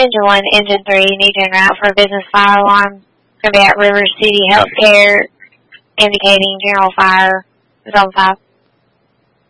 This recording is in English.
Engine 1, Engine 3, need to en route for a business fire alarm. Going to be at River City Healthcare, indicating general fire, Zone 5.